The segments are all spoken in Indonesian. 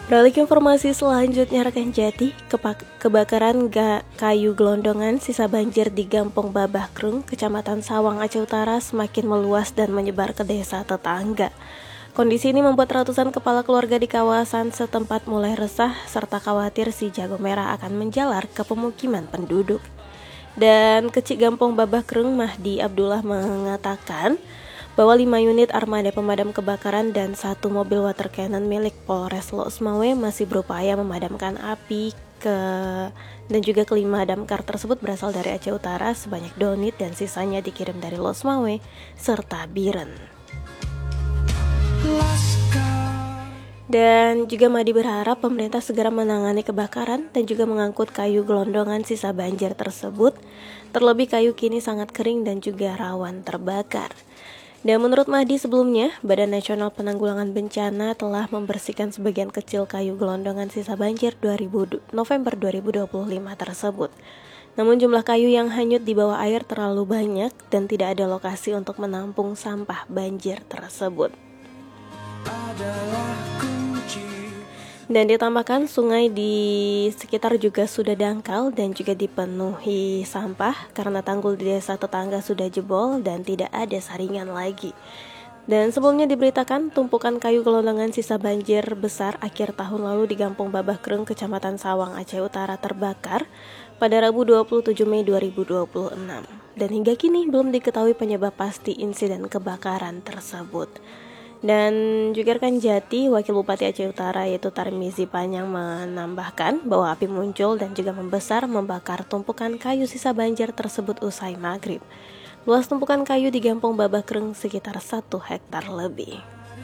Beralih ke informasi selanjutnya, rekan Jati, kebakaran kayu gelondongan sisa banjir di Gampong Babahkrung, Kecamatan Sawang, Aceh Utara semakin meluas dan menyebar ke desa tetangga. Kondisi ini membuat ratusan kepala keluarga di kawasan setempat mulai resah serta khawatir si jago merah akan menjalar ke pemukiman penduduk. Dan Kecik Gampong Babahkrung Mahdi Abdullah mengatakan bahwa 5 unit armada pemadam kebakaran dan 1 mobil water cannon milik Polres Lok Sumawe masih berupaya memadamkan api dan juga kelima damkar tersebut berasal dari Aceh Utara sebanyak 2 unit dan sisanya dikirim dari Lok Sumawe serta Biren. Dan juga Madi berharap pemerintah segera menangani kebakaran dan juga mengangkut kayu gelondongan sisa banjir tersebut. Terlebih kayu kini sangat kering dan juga rawan terbakar. Dan menurut Mahdi sebelumnya, Badan Nasional Penanggulangan Bencana telah membersihkan sebagian kecil kayu gelondongan sisa banjir November 2025 tersebut. Namun jumlah kayu yang hanyut di bawah air terlalu banyak dan tidak ada lokasi untuk menampung sampah banjir tersebut. Dan ditambahkan sungai di sekitar juga sudah dangkal dan juga dipenuhi sampah karena tanggul di desa tetangga sudah jebol dan tidak ada saringan lagi. Dan sebelumnya diberitakan tumpukan kayu gelondongan sisa banjir besar akhir tahun lalu di Gampong Babahkrung, Kecamatan Sawang, Aceh Utara terbakar pada Rabu 27 Mei 2026. Dan hingga kini belum diketahui penyebab pasti insiden kebakaran tersebut. Dan juga rekan Jati, Wakil Bupati Aceh Utara yaitu Tarmizi Panyang menambahkan bahwa api muncul dan juga membesar membakar tumpukan kayu sisa banjir tersebut usai maghrib. Luas tumpukan kayu di Gampong Babahkrung sekitar 1 hektar lebih.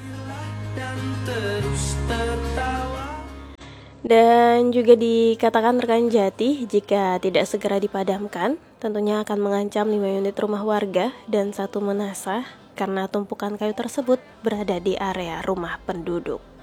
Dan juga dikatakan rekan Jati, jika tidak segera dipadamkan, tentunya akan mengancam 5 unit rumah warga dan 1 menasah karena tumpukan kayu tersebut berada di area rumah penduduk.